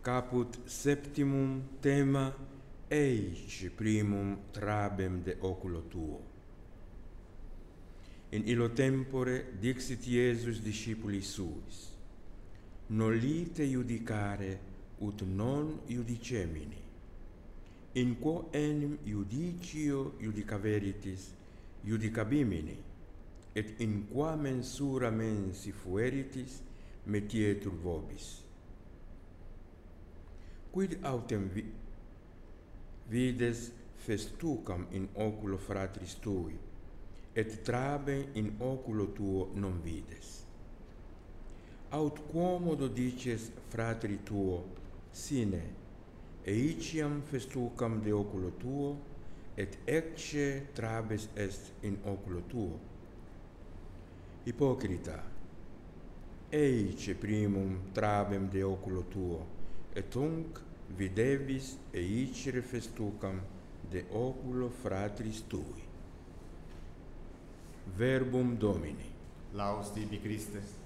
Caput septimum tema eice primum trabem de oculo tuo. In illo tempore dixit Iesus discipuli suis, nolite iudicare ut non iudicemini, in quo enim iudicio iudicaveritis iudicabimini, et in qua mensura mensi fueritis metietur vobis. Quid autem vides festucam in oculo fratris tui, et trabe in oculo tuo non vides? Aut quomodo dices fratri tuo, sine, eiciam festucam de oculo tuo, et ecce trabes est in oculo tuo? Hypocrita, eice primum trabem de oculo tuo, et tunc videvis eicere festucam de oculo fratris tui. Verbum Domini. Laus tibi Christe.